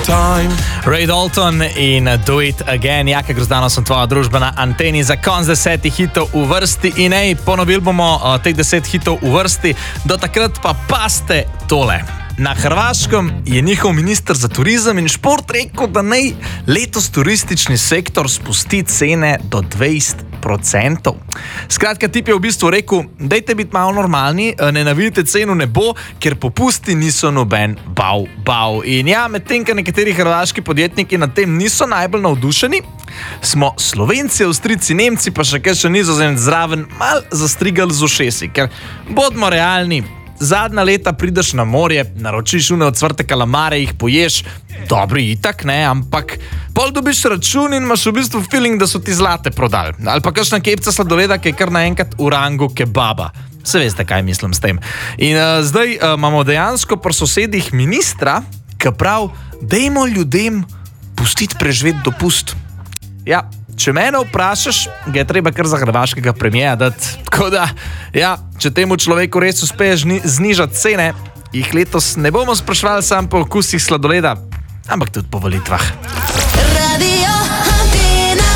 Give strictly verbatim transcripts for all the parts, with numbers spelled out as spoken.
Ray Dalton in Do It Again. Jaka Grozdano sem tvoja družba na anteni za konc desetih hitov v vrsti. In ej, ponovili bomo uh, teh deset hitov v vrsti. Do takrat pa paste tole. Na Hrvaškem je njihov minister za turizem in šport rekel, da naj letos turistični sektor spusti cene do dvajset procentov. Skratka, tip je v bistvu rekel, dajte biti malo normalni, ne navijte ceno nebo, ker popusti niso noben bav, bav. In ja, medtem, ker nekateri hrvaški podjetniki nad tem niso najbolj navdušeni, smo Slovenci, Avstrijci, Nemci, pa še kaj še Nizozemci zraven mal zastrigali z ušesi, ker bodimo realni, zadnja leta prideš na morje, naročiš une ocvrte kalamare, jih poješ, dobri itak, ne, ampak pol dobiš račun in imaš v bistvu feeling, da so ti zlate prodali. Ali pa kakšna kepca sladoleda, ki je kar naenkrat v rangu kebaba. Se veste, kaj mislim s tem. In uh, zdaj uh, imamo dejansko pri sosedih ministra, ki prav, dajmo ljudem pustiti preživeti dopust. Ja, če mene vprašaš, ga je treba kar za hrvaškega premijeja dati. Tako da, ja, če temu človeku res uspeje znižati cene, jih letos ne bomo sprašvali sam po okusih sladoleda, ampak tudi po volitvah. Radio Antena.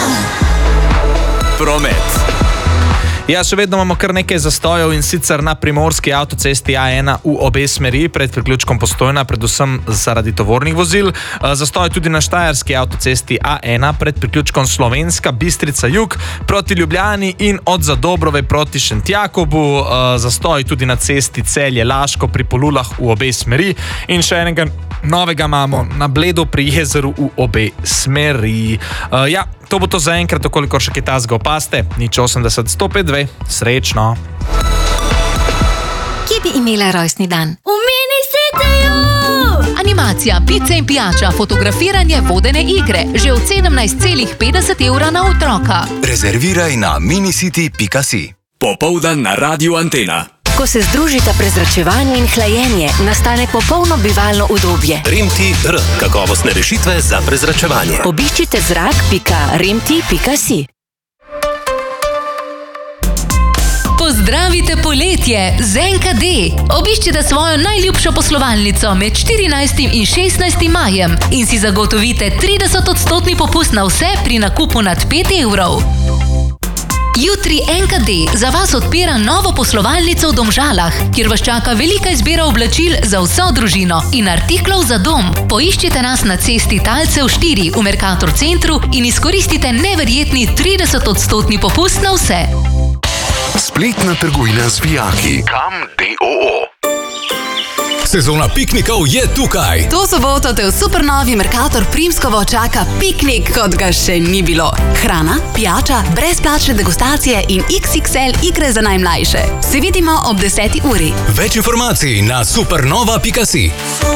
Promet. Ja, še vedno imamo kar nekaj zastojev in sicer na primorski avtocesti A ena v obe smeri pred priključkom Postojna, predvsem zaradi tovornih vozil. Zastoj tudi na štajerski avtocesti A ena pred priključkom Slovenska Bistrica jug proti Ljubljani in od Zadobrove proti Šentjakobu. Zastoj tudi na cesti Celje-Laško pri Polulah v obe smeri in še enega novega imamo na Bledu pri jezeru v obe smeri. Ja, to bo to za enkrat, okoliko še kaj tazga opaste. Nič osemdeset sto pet dve. Srečno! Kje bi imela rojstni dan? V mini Cityju! Animacija, pice in pijača, fotografiranje, vodene igre. Že od sedemnajst celih petdeset evra na otroka. Rezerviraj na minicity pika si. Popoldan na Radio Antena. Ko se združita prezračevanje in hlajenje, nastane popolno bivalno udobje. Remti R. Kakovostne rešitve za prezračevanje. Obiščite zrak pika remti pika si. Pozdravite poletje z N K D. Obiščite svojo najljubšo poslovalnico med štirinajstim in šestnajstim majem in si zagotovite trideset odstotni popust na vse pri nakupu nad pet evrov. Jutri N K D za vas odpira novo poslovalnico v Domžalah, kjer vas čaka velika izbira oblačil za vso družino in artiklov za dom. Poiščite nas na cesti Talcev štiri v Mercator centru in izkoristite neverjetni trideset odstotni popust na vse. Spletna trgovina z vijaki. Kam D O O. Sezona piknikov je tukaj. To soboto te v supernovi Mercator Primskovo čaka piknik, kot ga še ni bilo. Hrana, pijača, brezplačne degustacije in iks iks el igre za najmlajše. Se vidimo ob deseti uri. Več informacij na supernova pika si.